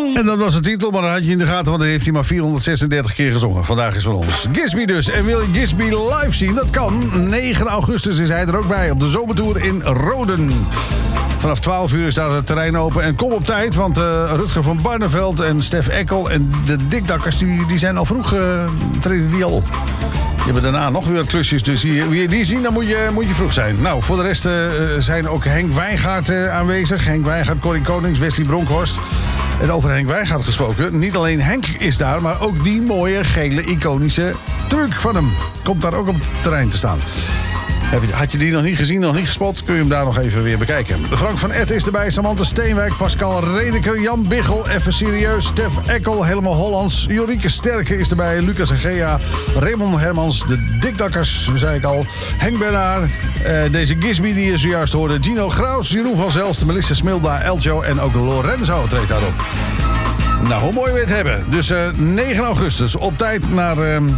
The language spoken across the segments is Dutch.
En dat was de titel, maar dat had je in de gaten, want dat heeft hij maar 436 keer gezongen. Vandaag is van ons Gisby dus. En wil je Gisby live zien? Dat kan. 9 augustus is hij er ook bij op de zomertour in Roden. Vanaf 12 uur is daar het terrein open. En kom op tijd, want Rutger van Barneveld en Stef Eckel en de Dikdakkers, die zijn al vroeg, treden die al op. Je hebt daarna nog weer wat klusjes, dus wil je die zien, dan moet je vroeg zijn. Nou, voor de rest zijn ook Henk Wijngaard aanwezig. Henk Wijngaard, Corrie Konings, Wesley Bronkhorst. En over Henk Wijngaard gesproken, niet alleen Henk is daar, maar ook die mooie, gele, iconische truck van hem komt daar ook op het terrein te staan. Had je die nog niet gezien, nog niet gespot, kun je hem daar nog even weer bekijken. Frank van Etten is erbij, Samantha Steenwijk, Pascal Redeker, Jan Biggel, even serieus, Stef Eckel, helemaal Hollands, Jorike Sterke is erbij, Lucas en Gea, Raymond Hermans, de Dikdakkers, zei ik al, Henk Bernard, deze Gisby die je zojuist hoorde, Gino Graus, Jeroen van Zelst, Melissa Smilda, Eljo en ook Lorenzo treedt daarop. Nou, hoe mooi we het hebben. Dus 9 augustus op tijd naar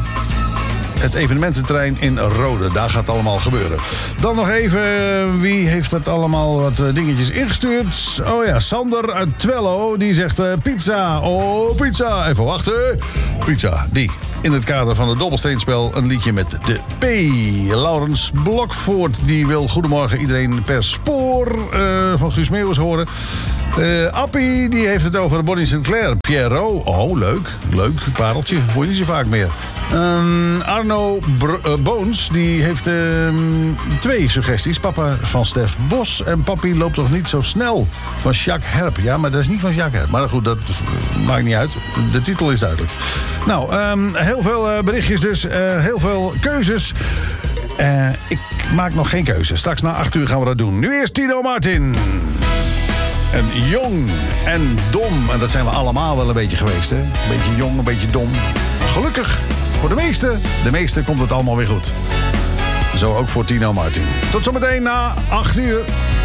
het evenemententerrein in Rode. Daar gaat het allemaal gebeuren. Dan nog even, wie heeft het allemaal wat dingetjes ingestuurd? Oh ja, Sander uit Twello, die zegt pizza. Oh, pizza. Even wachten. Pizza, die. In het kader van het dobbelsteenspel een liedje met de P. Laurens Blokvoort, die wil goedemorgen iedereen per spoor van Guus Meeuwis horen. Appie, die heeft het over Bonnie Sinclair. Pierrot, oh leuk, pareltje, hoor je niet zo vaak meer. Arno Boons, die heeft 2 suggesties. Papa van Stef Bos en papi loopt toch niet zo snel van Jacques Herp. Ja, maar dat is niet van Jacques Herp. Maar goed, dat maakt niet uit. De titel is duidelijk. Nou, heel veel berichtjes dus, heel veel keuzes. Ik maak nog geen keuze. Straks na 8 uur gaan we dat doen. Nu eerst Tino Martin. En jong en dom. En dat zijn we allemaal wel een beetje geweest, hè? Een beetje jong, een beetje dom. Maar gelukkig, voor de meesten komt het allemaal weer goed. Zo ook voor Tino Martin. Tot zometeen na 8 uur.